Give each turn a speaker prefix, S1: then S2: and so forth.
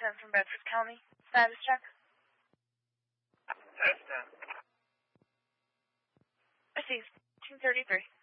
S1: 10 from Bedford County. Status check.
S2: Test 10.
S1: Received. 233.